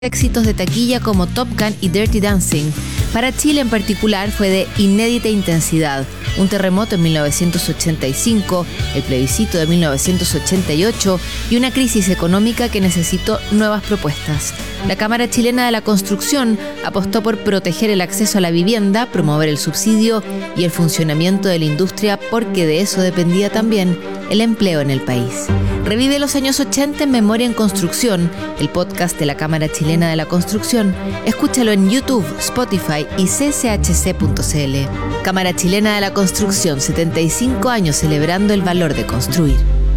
éxitos de taquilla como Top Gun y Dirty Dancing. Para Chile en particular fue de inédita intensidad. Un terremoto en 1985, el plebiscito de 1988 y una crisis económica que necesitó nuevas propuestas. La Cámara Chilena de la Construcción apostó por proteger el acceso a la vivienda, promover el subsidio y el funcionamiento de la industria, porque de eso dependía también el empleo en el país. Revive los años 80 en Memoria en Construcción, el podcast de la Cámara Chilena de la Construcción. Escúchalo en YouTube, Spotify y cchc.cl. Cámara Chilena de la Construcción, 75 años celebrando el valor de construir.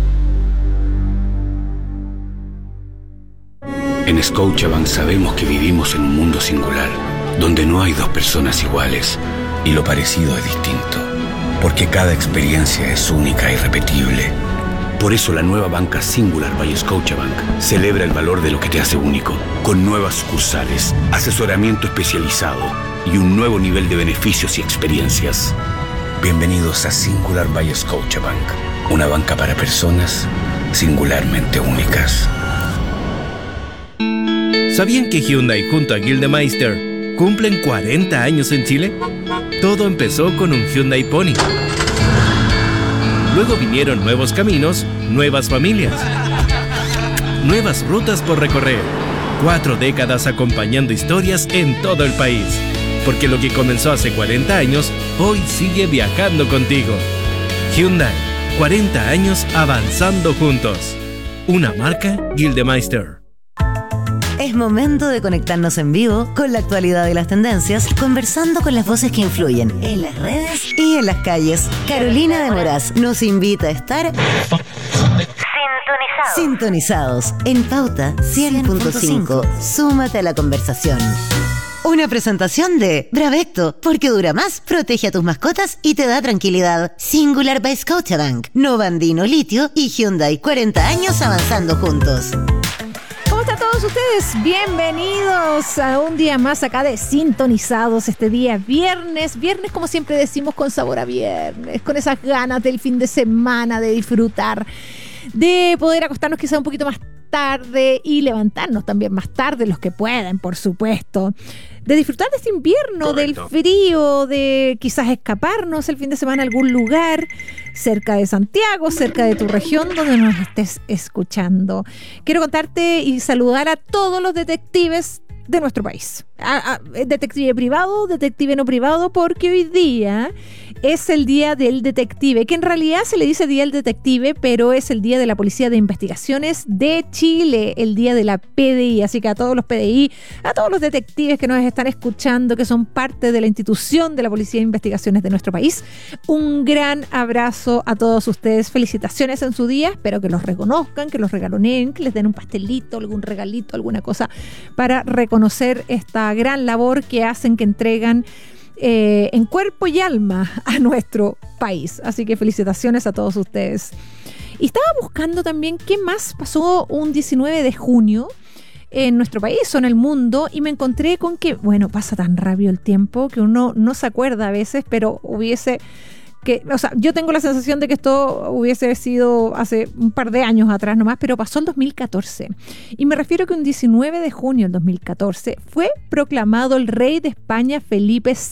En Scotiabank sabemos que vivimos en un mundo singular, donde no hay dos personas iguales y lo parecido es distinto, porque cada experiencia es única e irrepetible. Por eso la nueva banca Singular by Scotiabank celebra el valor de lo que te hace único, con nuevas sucursales, asesoramiento especializado y un nuevo nivel de beneficios y experiencias. Bienvenidos a Singular by Scotiabank, una banca para personas singularmente únicas. ¿Sabían que Hyundai junto a Gildemeister cumplen 40 años en Chile? Todo empezó con un Hyundai Pony. Luego vinieron nuevos caminos, nuevas familias, nuevas rutas por recorrer. 4 décadas acompañando historias en todo el país. Porque lo que comenzó hace 40 años, hoy sigue viajando contigo. Hyundai, 40 años avanzando juntos. Una marca Gildemeister. Es momento de conectarnos en vivo con la actualidad y las tendencias, conversando con las voces que influyen en las redes y en las calles. Carolina de Moraz nos invita a estar sintonizados en Pauta 100.5. Súmate a la conversación. Una presentación de Bravecto, porque dura más, protege a tus mascotas y te da tranquilidad. Singular by Scotiabank, Novandino Litio y Hyundai, 40 años avanzando juntos. ¿Cómo están todos ustedes? Bienvenidos a un día más acá de Sintonizados, este día viernes como siempre decimos, con sabor a viernes, con esas ganas del fin de semana, de disfrutar, de poder acostarnos quizá un poquito más tarde y levantarnos también más tarde, los que pueden, por supuesto, de disfrutar de este invierno, correcto, del frío, de quizás escaparnos el fin de semana a algún lugar cerca de Santiago, cerca de tu región, donde nos estés escuchando. Quiero contarte y saludar a todos los detectives de nuestro país. Detective privado, detective no privado, porque hoy día es el día del detective, que en realidad se le dice día del detective, pero es el día de la Policía de Investigaciones de Chile, el día de la PDI. Así que a todos los PDI, a todos los detectives que nos están escuchando, que son parte de la institución de la Policía de Investigaciones de nuestro país, un gran abrazo a todos ustedes. Felicitaciones en su día. Espero que los reconozcan, que los regaloneen, que les den un pastelito, algún regalito, alguna cosa para reconocer esta gran labor que hacen, que entregan en cuerpo y alma a nuestro país. Así que felicitaciones a todos ustedes. Y estaba buscando también qué más pasó un 19 de junio en nuestro país o en el mundo, y me encontré con que, bueno, pasa tan rápido el tiempo que uno no se acuerda a veces, pero yo tengo la sensación de que esto hubiese sido hace un par de años atrás nomás, pero pasó en 2014. Y me refiero que un 19 de junio del 2014 fue proclamado el rey de España, Felipe